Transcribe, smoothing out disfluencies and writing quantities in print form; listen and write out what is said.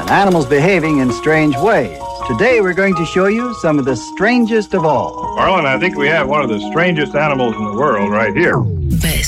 and animals behaving in strange ways. Today we're going to show you some of the strangest of all. Marlon, I think we have one of the strangest animals in the world right here.